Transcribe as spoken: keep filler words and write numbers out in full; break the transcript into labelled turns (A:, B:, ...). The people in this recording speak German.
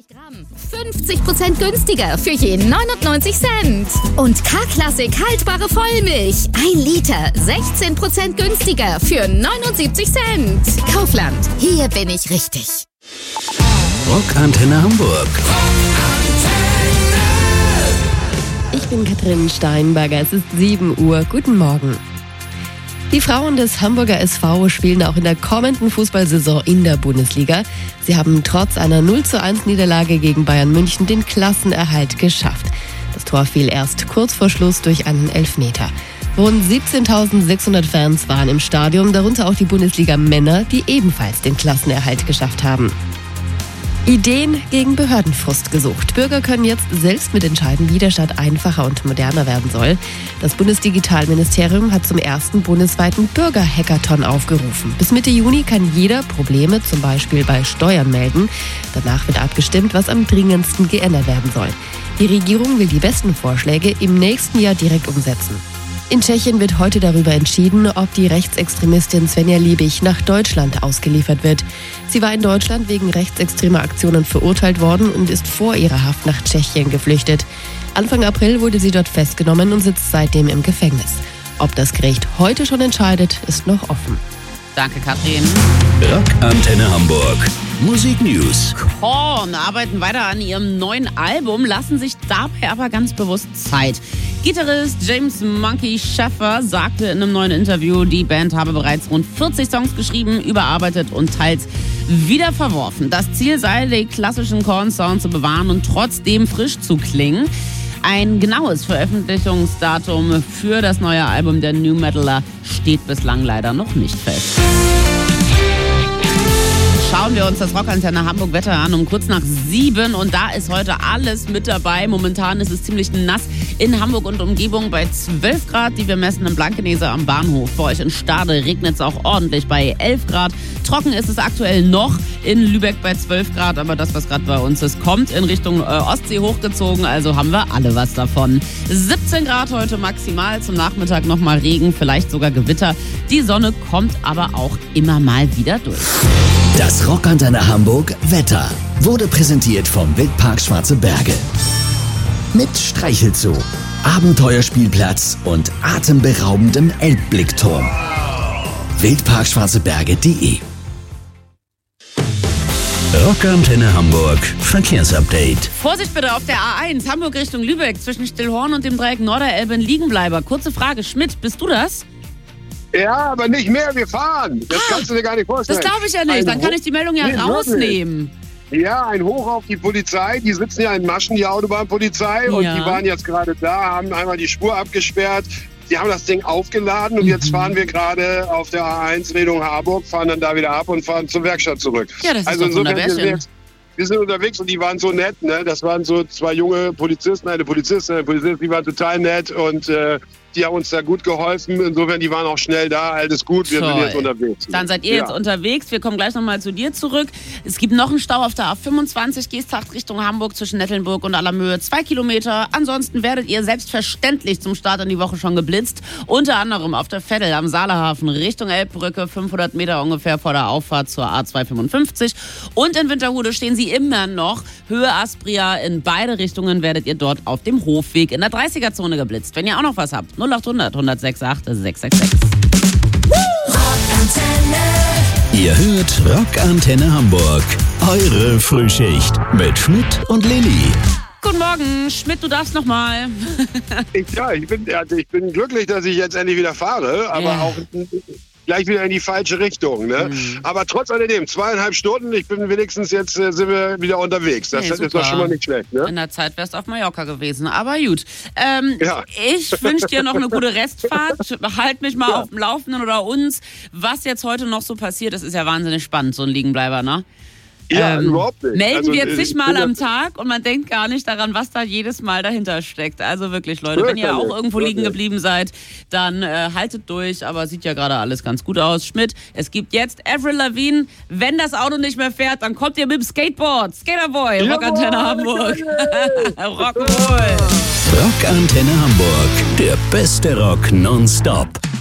A: Gramm. fünfzig Prozent günstiger für je neunundneunzig Cent. Und K-Klassik haltbare Vollmilch. ein Liter. sechzehn Prozent günstiger für neunundsiebzig Cent. Kaufland. Hier bin ich richtig.
B: Rockantenne Hamburg.
C: Ich bin Katrin Steinberger. Es ist sieben Uhr. Guten Morgen. Die Frauen des Hamburger S V spielen auch in der kommenden Fußballsaison in der Bundesliga. Sie haben trotz einer null zu eins Niederlage gegen Bayern München den Klassenerhalt geschafft. Das Tor fiel erst kurz vor Schluss durch einen Elfmeter. Rund siebzehntausendsechshundert Fans waren im Stadion, darunter auch die Bundesliga-Männer, die ebenfalls den Klassenerhalt geschafft haben. Ideen gegen Behördenfrust gesucht. Bürger können jetzt selbst mitentscheiden, wie der Staat einfacher und moderner werden soll. Das Bundesdigitalministerium hat zum ersten bundesweiten Bürger-Hackathon aufgerufen. Bis Mitte Juni kann jeder Probleme, zum Beispiel bei Steuern, melden. Danach wird abgestimmt, was am dringendsten geändert werden soll. Die Regierung will die besten Vorschläge im nächsten Jahr direkt umsetzen. In Tschechien wird heute darüber entschieden, ob die Rechtsextremistin Svenja Liebig nach Deutschland ausgeliefert wird. Sie war in Deutschland wegen rechtsextremer Aktionen verurteilt worden und ist vor ihrer Haft nach Tschechien geflüchtet. Anfang April wurde sie dort festgenommen und sitzt seitdem im Gefängnis. Ob das Gericht heute schon entscheidet, ist noch offen.
D: Danke, Katrin.
B: Rockantenne Hamburg. Musik News.
D: Korn arbeiten weiter an ihrem neuen Album, lassen sich dabei aber ganz bewusst Zeit. Gitarrist James Monkey Sheffer sagte in einem neuen Interview, die Band habe bereits rund vierzig Songs geschrieben, überarbeitet und teils wieder verworfen. Das Ziel sei, den klassischen Korn-Sound zu bewahren und trotzdem frisch zu klingen. Ein genaues Veröffentlichungsdatum für das neue Album der Nu Metaler steht bislang leider noch nicht fest. Schauen wir uns das Rockantenne Hamburg Wetter an um kurz nach sieben und da ist heute alles mit dabei. Momentan ist es ziemlich nass in Hamburg und Umgebung bei zwölf Grad, die wir messen in Blankenese am Bahnhof. Bei euch in Stade regnet es auch ordentlich bei elf Grad. Trocken ist es aktuell noch in Lübeck bei zwölf Grad, aber das, was gerade bei uns ist, kommt in Richtung äh, Ostsee hochgezogen, also haben wir alle was davon. siebzehn Grad heute maximal, zum Nachmittag nochmal Regen, vielleicht sogar Gewitter. Die Sonne kommt aber auch immer mal wieder durch.
B: Das Rockantenne Hamburg Wetter wurde präsentiert vom Wildpark Schwarze Berge. Mit Streichelzoo, Abenteuerspielplatz und atemberaubendem Elbblickturm. wildpark schwarze berge punkt de Rockantenne Hamburg Verkehrsupdate.
D: Vorsicht bitte auf der A eins, Hamburg Richtung Lübeck, zwischen Stillhorn und dem Dreieck Norderelbe ein Liegenbleiber. Kurze Frage, Schmidt, bist du das?
E: Ja, aber nicht mehr, wir fahren. Das ah, kannst du dir gar nicht vorstellen.
D: Das glaube ich ja nicht, ein dann kann ich die Meldung ja nee, rausnehmen.
E: Wirklich. Ja, ein Hoch auf die Polizei. Die sitzen ja in Maschen, die Autobahnpolizei. Ja. Und die waren jetzt gerade da, haben einmal die Spur abgesperrt. Die haben das Ding aufgeladen und mhm. jetzt fahren wir gerade auf der A eins Richtung Harburg, fahren dann da wieder ab und fahren zur Werkstatt zurück.
D: Ja, das ist
E: also
D: doch wunderbar.
E: Wir sind unterwegs und die waren so nett, ne? Das waren so zwei junge Polizisten, eine Polizistin, eine Polizistin, die waren total nett und äh, die haben uns da gut geholfen. Insofern, die waren auch schnell da, alles gut, wir Toll. sind jetzt unterwegs.
D: Dann seid ihr ja. jetzt unterwegs, wir kommen gleich nochmal zu dir zurück. Es gibt noch einen Stau auf der A fünfundzwanzig, Geesthacht Richtung Hamburg zwischen Nettelnburg und Allermöhe, zwei Kilometer. Ansonsten werdet ihr selbstverständlich zum Start in die Woche schon geblitzt. Unter anderem auf der Veddel am Saalehafen Richtung Elbbrücke, fünfhundert Meter ungefähr vor der Auffahrt zur A zweihundertfünfundfünfzig. Und in Winterhude stehen sie immer noch. Höhe Aspria, in beide Richtungen werdet ihr dort auf dem Hofweg in der dreißiger-Zone geblitzt. Wenn ihr auch noch was habt, null achthundert, hundertsechs acht, sechs sechs sechs.
B: Ihr hört Rockantenne Hamburg. Eure Frühschicht mit Schmidt und Lilly.
D: Guten Morgen, Schmidt, du darfst noch mal.
E: ich, ja, ich bin, also ich bin glücklich, dass ich jetzt endlich wieder fahre, aber ja. auch gleich wieder in die falsche Richtung. Ne? Mhm. Aber trotz alledem, zweieinhalb Stunden, ich bin wenigstens jetzt, äh, sind wir wieder unterwegs. Das nee, ist doch schon mal nicht schlecht. Ne?
D: In der Zeit wärst du auf Mallorca gewesen, aber gut. Ähm, ja. Ich wünsche dir noch eine gute Restfahrt. Halt mich mal ja. auf dem Laufenden oder uns. Was jetzt heute noch so passiert, das ist ja wahnsinnig spannend, so ein Liegenbleiber, ne?
E: Ja,
D: ähm,
E: überhaupt nicht.
D: Melden
E: also,
D: wir zigmal am Tag und man denkt gar nicht daran, was da jedes Mal dahinter steckt. Also wirklich, Leute, wenn ihr auch irgendwo liegen geblieben seid, dann äh, haltet durch, aber sieht ja gerade alles ganz gut aus. Schmidt, es gibt jetzt Avril Lavigne. Wenn das Auto nicht mehr fährt, dann kommt ihr mit dem Skateboard. Skaterboy, Rockantenne Hamburg. Rock'n'Roll.
B: Rockantenne Hamburg, der beste Rock nonstop.